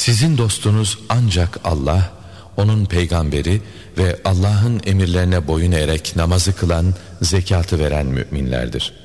Sizin dostunuz ancak Allah, onun peygamberi ve Allah'ın emirlerine boyun eğerek namazı kılan, zekatı veren müminlerdir.